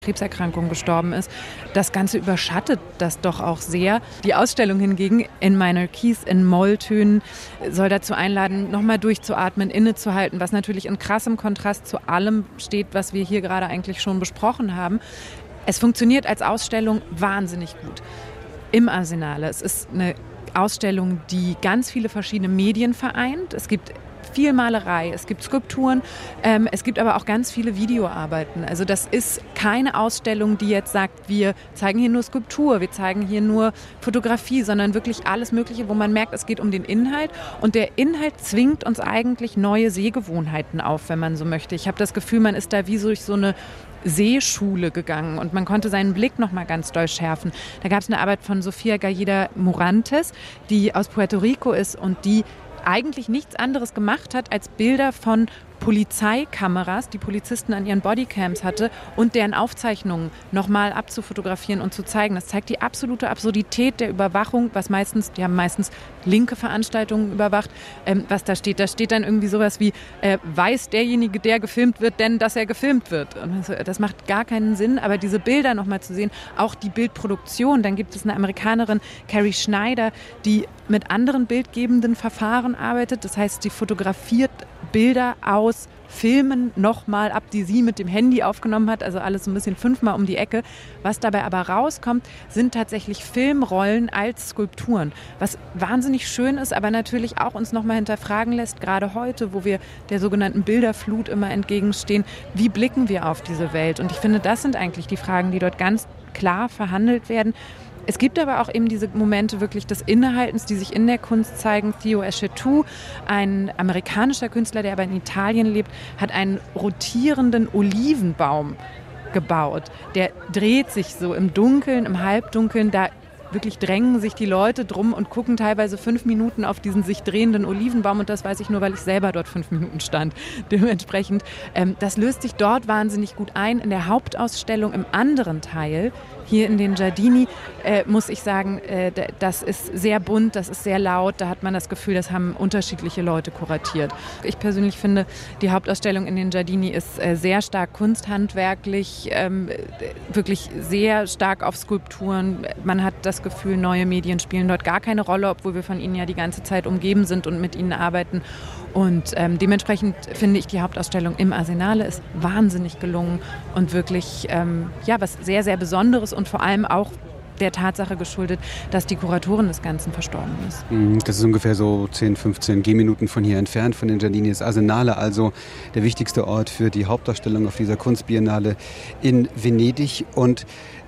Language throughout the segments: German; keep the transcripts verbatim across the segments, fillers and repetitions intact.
Krebserkrankung gestorben ist. Das Ganze überschattet das doch auch sehr. Die Ausstellung hingegen in Minor Keys in Molltönen soll dazu einladen, nochmal durchzuatmen, innezuhalten, was natürlich in krassem Kontrast zu allem steht, was wir hier gerade eigentlich schon besprochen haben. Es funktioniert als Ausstellung wahnsinnig gut. Im Arsenale. Es ist eine Ausstellung, die ganz viele verschiedene Medien vereint. Es gibt viel Malerei, es gibt Skulpturen, ähm, es gibt aber auch ganz viele Videoarbeiten. Also das ist keine Ausstellung, die jetzt sagt, wir zeigen hier nur Skulptur, wir zeigen hier nur Fotografie, sondern wirklich alles Mögliche, wo man merkt, es geht um den Inhalt. Und der Inhalt zwingt uns eigentlich neue Sehgewohnheiten auf, wenn man so möchte. Ich habe das Gefühl, man ist da wie durch so eine Sehschule gegangen und man konnte seinen Blick noch mal ganz doll schärfen. Da gab es eine Arbeit von Sofia Gallida Morantes, die aus Puerto Rico ist und die eigentlich nichts anderes gemacht hat, als Bilder von Polizeikameras, die Polizisten an ihren Bodycams hatte, und deren Aufzeichnungen nochmal abzufotografieren und zu zeigen. Das zeigt die absolute Absurdität der Überwachung, was meistens, die haben meistens linke Veranstaltungen überwacht, ähm, was da steht. Da steht dann irgendwie sowas wie, äh, weiß derjenige, der gefilmt wird, denn, dass er gefilmt wird. Und das macht gar keinen Sinn, aber diese Bilder nochmal zu sehen, auch die Bildproduktion, dann gibt es eine Amerikanerin, Carrie Schneider, die mit anderen bildgebenden Verfahren arbeitet. Das heißt, sie fotografiert Bilder aus Filmen nochmal ab, die sie mit dem Handy aufgenommen hat, also alles so ein bisschen fünfmal um die Ecke. Was dabei aber rauskommt, sind tatsächlich Filmrollen als Skulpturen, was wahnsinnig schön ist, aber natürlich auch uns nochmal hinterfragen lässt, gerade heute, wo wir der sogenannten Bilderflut immer entgegenstehen, wie blicken wir auf diese Welt? Und ich finde, das sind eigentlich die Fragen, die dort ganz klar verhandelt werden. Es gibt aber auch eben diese Momente wirklich des Innehaltens, die sich in der Kunst zeigen. Theo Eschetou, ein amerikanischer Künstler, der aber in Italien lebt, hat einen rotierenden Olivenbaum gebaut. Der dreht sich so im Dunkeln, im Halbdunkeln, da wirklich drängen sich die Leute drum und gucken teilweise fünf Minuten auf diesen sich drehenden Olivenbaum. Und das weiß ich nur, weil ich selber dort fünf Minuten stand. Dementsprechend, ähm, das löst sich dort wahnsinnig gut ein. In der Hauptausstellung im anderen Teil, hier in den Giardini, äh, muss ich sagen, äh, das ist sehr bunt, das ist sehr laut. Da hat man das Gefühl, das haben unterschiedliche Leute kuratiert. Ich persönlich finde, die Hauptausstellung in den Giardini ist äh, sehr stark kunsthandwerklich, ähm, wirklich sehr stark auf Skulpturen. Man hat das Gefühl, neue Medien spielen dort gar keine Rolle, obwohl wir von ihnen ja die ganze Zeit umgeben sind und mit ihnen arbeiten. Und ähm, dementsprechend finde ich, die Hauptausstellung im Arsenale ist wahnsinnig gelungen und wirklich ähm, ja, was sehr, sehr Besonderes und vor allem auch der Tatsache geschuldet, dass die Kuratorin des Ganzen verstorben ist. Das ist ungefähr so zehn, fünfzehn Gehminuten von hier entfernt, von den Giardini. Das Arsenale, also der wichtigste Ort für die Hauptausstellung auf dieser Kunstbiennale in Venedig. Und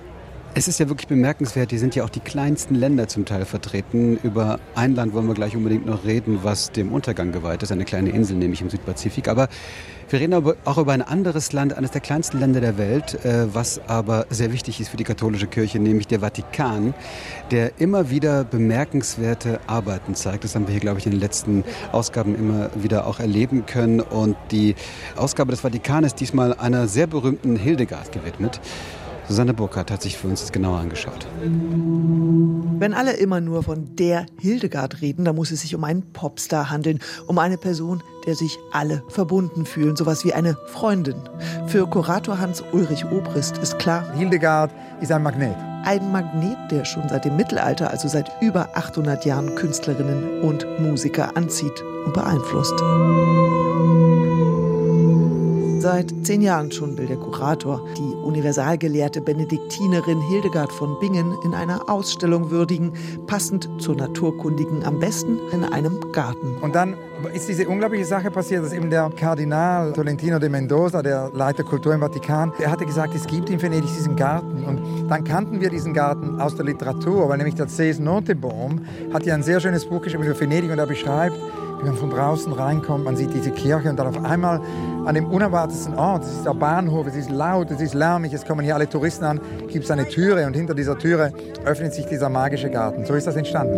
es ist ja wirklich bemerkenswert, hier sind ja auch die kleinsten Länder zum Teil vertreten. Über ein Land wollen wir gleich unbedingt noch reden, was dem Untergang geweiht ist, eine kleine Insel, nämlich im Südpazifik. Aber wir reden aber auch über ein anderes Land, eines der kleinsten Länder der Welt, was aber sehr wichtig ist für die katholische Kirche, nämlich der Vatikan, der immer wieder bemerkenswerte Arbeiten zeigt. Das haben wir hier, glaube ich, in den letzten Ausgaben immer wieder auch erleben können. Und die Ausgabe des Vatikan ist diesmal einer sehr berühmten Hildegard gewidmet. Susanne Burkhardt hat sich für uns das genauer angeschaut. Wenn alle immer nur von der Hildegard reden, dann muss es sich um einen Popstar handeln, um eine Person, der sich alle verbunden fühlen, sowas wie eine Freundin. Für Kurator Hans-Ulrich Obrist ist klar, Hildegard ist ein Magnet. Ein Magnet, der schon seit dem Mittelalter, also seit über achthundert Jahren, Künstlerinnen und Musiker anzieht und beeinflusst. Seit zehn Jahren schon will der Kurator die universalgelehrte Benediktinerin Hildegard von Bingen in einer Ausstellung würdigen, passend zur Naturkundigen, am besten in einem Garten. Und dann ist diese unglaubliche Sache passiert, dass eben der Kardinal Tolentino de Mendoza, der Leiter Kultur im Vatikan, der hatte gesagt, es gibt in Venedig diesen Garten. Und dann kannten wir diesen Garten aus der Literatur, weil nämlich der Cees Notenboom hat ja ein sehr schönes Buch geschrieben für Venedig und er beschreibt, wie man von draußen reinkommt, man sieht diese Kirche und dann auf einmal an dem unerwartetsten Ort, es ist der Bahnhof, es ist laut, es ist lärmig, es kommen hier alle Touristen an, gibt es eine Türe und hinter dieser Türe öffnet sich dieser magische Garten. So ist das entstanden.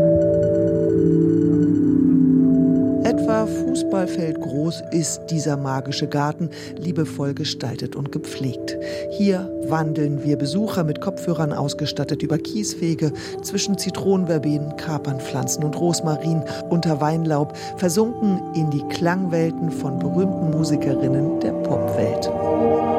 Etwa Fußballfeld groß ist dieser magische Garten, liebevoll gestaltet und gepflegt. Hier wandeln wir Besucher mit Kopfhörern ausgestattet über Kieswege zwischen Zitronenverbenen, Kapernpflanzen und Rosmarin unter Weinlaub, versunken in die Klangwelten von berühmten Musikerinnen der Popwelt.